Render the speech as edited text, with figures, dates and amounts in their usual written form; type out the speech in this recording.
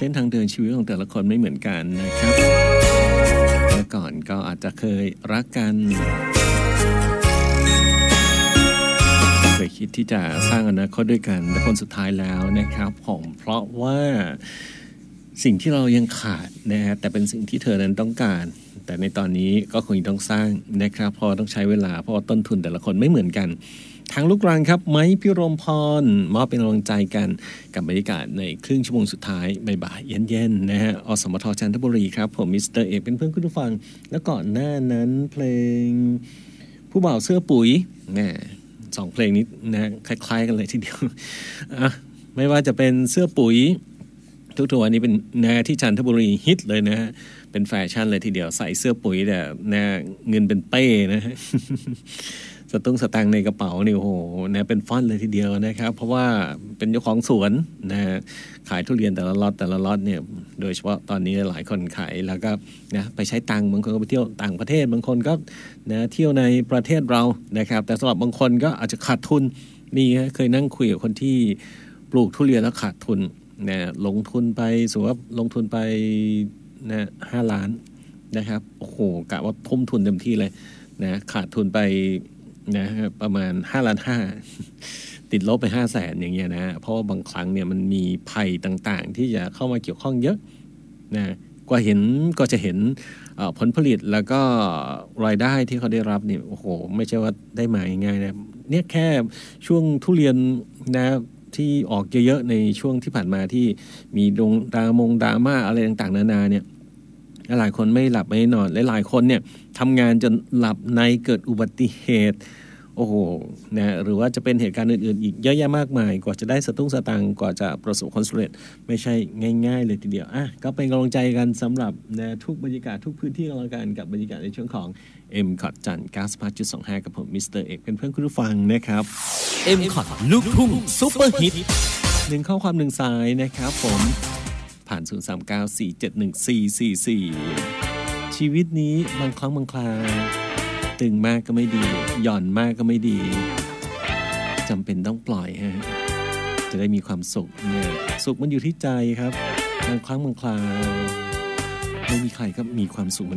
ส้นทางเดินชีวิตของแต่ละคนไม่เหมือนกันนะครับเมื่อก่อนก็อาจจะเคยรักกันเคยคิดที่จะสร้างอนาคตด้วยกันแต่ผลสุดท้ายแล้วนะครับผมเพราะว่าสิ่งที่เรายังขาดนะฮะแต่เป็นสิ่งที่เธอนั้นต้องการแต่ในตอนนี้ก็คงต้องสร้างนะครับเพราะต้องใช้เวลาเพราะว่าต้นทุนแต่ละคนไม่เหมือนกันทางลูกรังครับไม้พิรมพรมอบเป็นกำลังใจกันกับบรรยากาศในครึ่งชั่วโมงสุดท้ายบ่ายๆเย็นๆนะฮะอสมทจันทบุรีครับผมมิสเตอร์เอกเป็นเพื่อนคุณผู้ฟังแล้วก่อนหน้านั้นเพลงผู้บ่าวเสื้อปุ๋ยนะสองเพลงนี้นะคล้ายๆกันเลยทีเดียวไม่ว่าจะเป็นเสื้อปุ๋ยทุกๆวันนี้เป็นนะที่จันทบุรีฮิตเลยนะฮะเป็นแฟชั่นเลยทีเดียวใส่เสื้อปุ๋ยแต่นะเงินเป็นเป้นะฮะสตังค์ในกระเป๋านี่โอ้โหนะเป็นฟ่อนเลยทีเดียวนะครับเพราะว่าเป็นเจ้าของสวนนะขายทุเรียนแต่ละล็อตเนี่ยโดยเฉพาะตอนนี้หลายคนขายแล้วก็นะไปใช้ตังค์บางคนก็ไปเที่ยวต่างประเทศบางคนก็นะเที่ยวในประเทศเรานะครับแต่สำหรับบางคนก็อาจจะขาดทุนนี่ฮะเคยนั่งคุยกับคนที่ปลูกทุเรียนแล้วขาดทุนนะลงทุนไปสมมุติว่าลงทุนไปนะ5 ล้านนะครับโอ้โหกะว่าทุ่มทุนเต็มที่เลยนะขาดทุนไปนะประมาณ5.5 ล้านติดลบไป500,000อย่างเงี้ยนะเพราะว่าบางครั้งเนี่ยมันมีภัยต่างๆที่จะเข้ามาเกี่ยวข้องเยอะนะก็จะเห็นผลผลิตแล้วก็รายได้ที่เขาได้รับเนี่ยโอ้โหไม่ใช่ว่าได้มาง่ายๆนะเนี่ยแค่ช่วงทุเรียนนะที่ออกเยอะๆในช่วงที่ผ่านมาที่มีดราม่าอะไรต่างๆนานาเนี่ยหลายคนไม่หลับไม่นอนหลายคนเนี่ยทำงานจนหลับในเกิดอุบัติเหตุโอ้โหนะหรือว่าจะเป็นเหตุการณ์อื่นๆอีกเยอะแยะมากมายกว่าจะได้สตังค์กว่าจะประสบความสำเร็จไม่ใช่ง่ายๆเลยทีเดียวก็เป็นกำลังใจกันสำหรับนะทุกบรรยากาศทุกพื้นที่กันแล้วกันกับบรรยากาศในช่วงของ M-COT จันทร์ 98.25 กับผมมิสเตอร์เอกเป็นเพื่อนคุณผู้ฟังนะครับ M-COT ลูกทุ่งซุปเปอร์ฮิต 1ข้อความ1สายนะครับผมผ่าน 039471444 ชีวิตนี้บางครั้งบางคราตึงมากก็ไม่ดีหย่อนมากก็ไม่ดีจำเป็นต้องปล่อยฮะจะได้มีความสุขเนี่ยสุขมันอยู่ที่ใจครับบางครั้งบางคราไม่มีใครก็มีความสุข